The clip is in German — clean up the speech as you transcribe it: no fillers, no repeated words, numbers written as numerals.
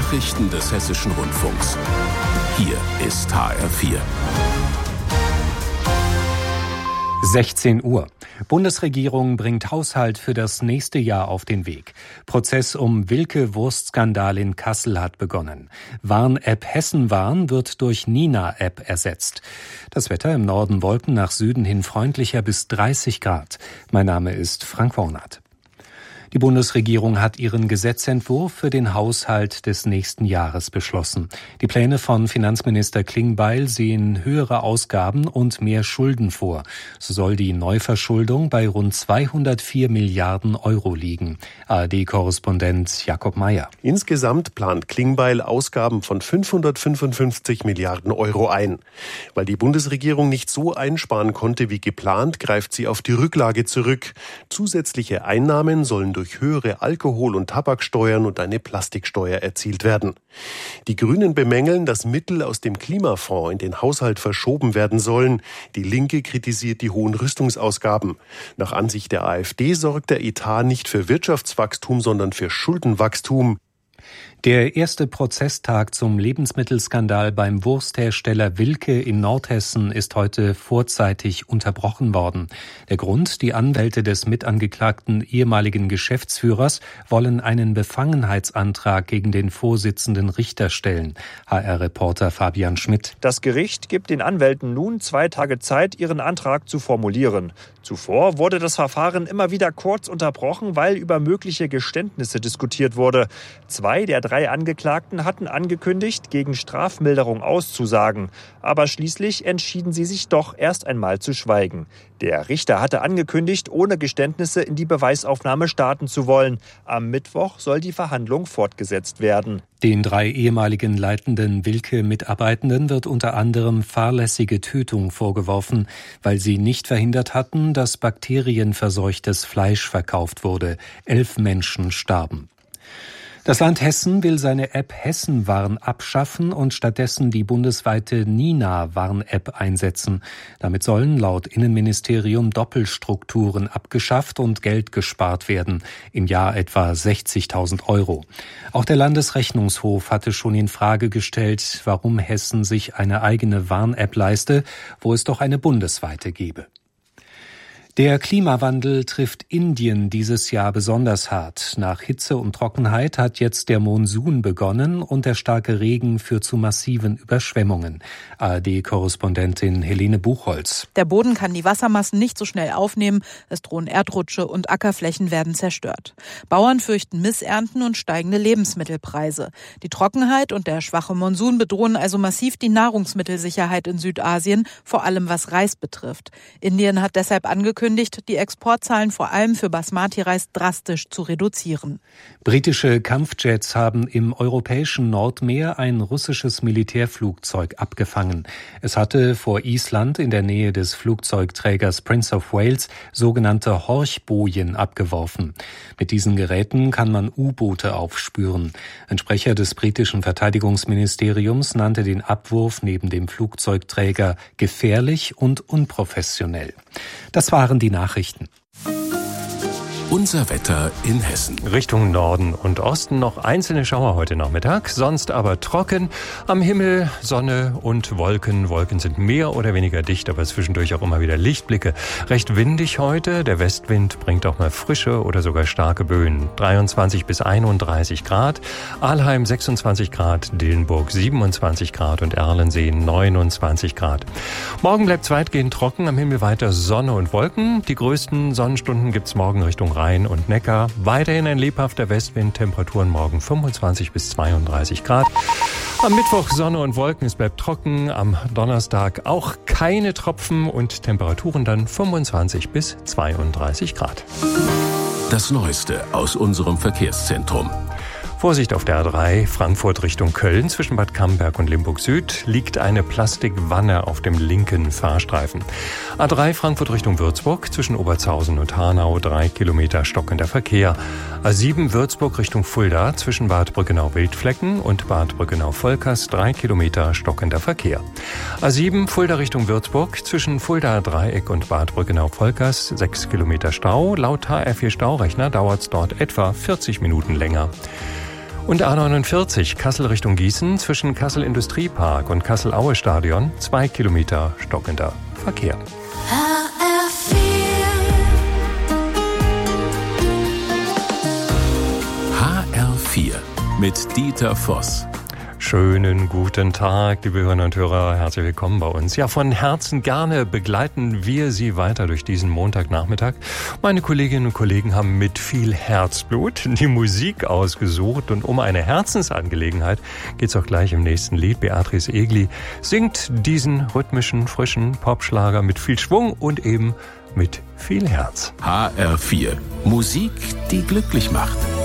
Nachrichten des Hessischen Rundfunks. Hier ist HR4. 16 Uhr. Bundesregierung bringt Haushalt für das nächste Jahr auf den Weg. Prozess um Wilke-Wurst-Skandal in Kassel hat begonnen. Warn-App Hessenwarn wird durch Nina-App ersetzt. Das Wetter im Norden Wolken, nach Süden hin freundlicher bis 30 Grad. Mein Name ist Frank Wornath. Die Bundesregierung hat ihren Gesetzentwurf für den Haushalt des nächsten Jahres beschlossen. Die Pläne von Finanzminister Klingbeil sehen höhere Ausgaben und mehr Schulden vor. So soll die Neuverschuldung bei rund 204 Milliarden Euro liegen. ARD-Korrespondent Jakob Mayer. Insgesamt plant Klingbeil Ausgaben von 555 Milliarden Euro ein. Weil die Bundesregierung nicht so einsparen konnte wie geplant, greift sie auf die Rücklage zurück. Zusätzliche Einnahmen sollen durch höhere Alkohol- und Tabaksteuern und eine Plastiksteuer erzielt werden. Die Grünen bemängeln, dass Mittel aus dem Klimafonds in den Haushalt verschoben werden sollen. Die Linke kritisiert die hohen Rüstungsausgaben. Nach Ansicht der AfD sorgt der Etat nicht für Wirtschaftswachstum, sondern für Schuldenwachstum. Der erste Prozesstag zum Lebensmittelskandal beim Wursthersteller Wilke in Nordhessen ist heute vorzeitig unterbrochen worden. Der Grund: die Anwälte des mitangeklagten ehemaligen Geschäftsführers wollen einen Befangenheitsantrag gegen den Vorsitzenden Richter stellen. HR-Reporter Fabian Schmidt. Das Gericht gibt den Anwälten nun 2 Tage Zeit, ihren Antrag zu formulieren. Zuvor wurde das Verfahren immer wieder kurz unterbrochen, weil über mögliche Geständnisse diskutiert wurde. 2 der 3 Angeklagten hatten angekündigt, gegen Strafmilderung auszusagen. Aber schließlich entschieden sie sich doch erst einmal zu schweigen. Der Richter hatte angekündigt, ohne Geständnisse in die Beweisaufnahme starten zu wollen. Am Mittwoch soll die Verhandlung fortgesetzt werden. Den 3 ehemaligen leitenden Wilke-Mitarbeitenden wird unter anderem fahrlässige Tötung vorgeworfen, weil sie nicht verhindert hatten, dass bakterienverseuchtes Fleisch verkauft wurde. 11 Menschen starben. Das Land Hessen will seine App Hessenwarn abschaffen und stattdessen die bundesweite Nina-Warn-App einsetzen. Damit sollen laut Innenministerium Doppelstrukturen abgeschafft und Geld gespart werden, im Jahr etwa 60.000 Euro. Auch der Landesrechnungshof hatte schon in Frage gestellt, warum Hessen sich eine eigene Warn-App leiste, wo es doch eine bundesweite gebe. Der Klimawandel trifft Indien dieses Jahr besonders hart. Nach Hitze und Trockenheit hat jetzt der Monsun begonnen und der starke Regen führt zu massiven Überschwemmungen. ARD-Korrespondentin Helene Buchholz. Der Boden kann die Wassermassen nicht so schnell aufnehmen. Es drohen Erdrutsche und Ackerflächen werden zerstört. Bauern fürchten Missernten und steigende Lebensmittelpreise. Die Trockenheit und der schwache Monsun bedrohen also massiv die Nahrungsmittelsicherheit in Südasien, vor allem was Reis betrifft. Indien hat deshalb angekündigt, die Exportzahlen vor allem für Basmati-Reis drastisch zu reduzieren. Britische Kampfjets haben im europäischen Nordmeer ein russisches Militärflugzeug abgefangen. Es hatte vor Island in der Nähe des Flugzeugträgers Prince of Wales sogenannte Horchbojen abgeworfen. Mit diesen Geräten kann man U-Boote aufspüren. Ein Sprecher des britischen Verteidigungsministeriums nannte den Abwurf neben dem Flugzeugträger gefährlich und unprofessionell. Das waren die Nachrichten. Unser Wetter in Hessen. Richtung Norden und Osten noch einzelne Schauer heute Nachmittag, sonst aber trocken. Am Himmel Sonne und Wolken. Wolken sind mehr oder weniger dicht, aber zwischendurch auch immer wieder Lichtblicke. Recht windig heute. Der Westwind bringt auch mal frische oder sogar starke Böen. 23 bis 31 Grad. Aalheim 26 Grad, Dillenburg 27 Grad und Erlensee 29 Grad. Morgen bleibt weitgehend trocken. Am Himmel weiter Sonne und Wolken. Die größten Sonnenstunden gibt's morgen Richtung Rhein und Neckar. Weiterhin ein lebhafter Westwind, Temperaturen morgen 25 bis 32 Grad. Am Mittwoch Sonne und Wolken, es bleibt trocken. Am Donnerstag auch keine Tropfen und Temperaturen dann 25 bis 32 Grad. Das Neueste aus unserem Verkehrszentrum. Vorsicht auf der A3 Frankfurt Richtung Köln. Zwischen Bad Camberg und Limburg Süd liegt eine Plastikwanne auf dem linken Fahrstreifen. A3 Frankfurt Richtung Würzburg. Zwischen Obertshausen und Hanau 3 Kilometer stockender Verkehr. A7 Würzburg Richtung Fulda. Zwischen Bad Brückenau-Wildflecken und Bad Brückenau-Volkers 3 Kilometer stockender Verkehr. A7 Fulda Richtung Würzburg. Zwischen Fulda Dreieck und Bad Brückenau-Volkers 6 Kilometer Stau. Laut HR4 Staurechner dauert es dort etwa 40 Minuten länger. Und A49 Kassel Richtung Gießen zwischen Kassel Industriepark und Kassel-Aue Stadion 2 Kilometer stockender Verkehr. HR4 mit Dieter Voss. Schönen guten Tag, liebe Hörerinnen und Hörer. Herzlich willkommen bei uns. Ja, von Herzen gerne begleiten wir Sie weiter durch diesen Montagnachmittag. Meine Kolleginnen und Kollegen haben mit viel Herzblut die Musik ausgesucht. Und um eine Herzensangelegenheit geht's auch gleich im nächsten Lied. Beatrice Egli singt diesen rhythmischen, frischen Popschlager mit viel Schwung und eben mit viel Herz. HR4. Musik, die glücklich macht.